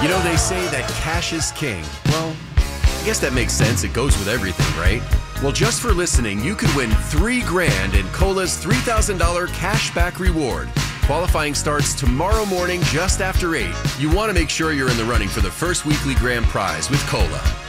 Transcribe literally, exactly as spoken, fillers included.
You know, they say that cash is king. Well, I guess that makes sense. It goes with everything, right? Well, just for listening, you could win three grand in Cola's three thousand dollars cashback reward. Qualifying starts tomorrow morning just after eight. You want to make sure you're in the running for the first weekly grand prize with Cola.